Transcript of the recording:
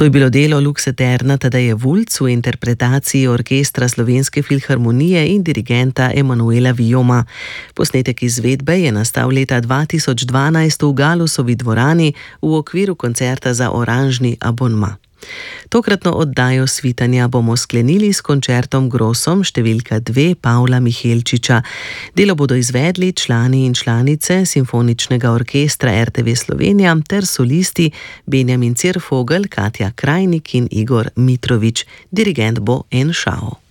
To je bilo delo Lux Aeterna Tadeje Vulc v interpretaciji Orkestra Slovenske filharmonije in dirigenta Emanuela Vijoma. Posnetek izvedbe je nastal leta 2012 v Galusovi dvorani v okviru koncerta za oranžni abonma. Tokratno oddajo svitanja bomo sklenili s koncertom Grossom številka 2 Pavla Mihelčiča. Delo bodo izvedli člani in članice Simfoničnega orkestra RTV Slovenija ter solisti Benjamin Cirfogel, Katja Krajnik in Igor Mitrović. Dirigent bo En Šao.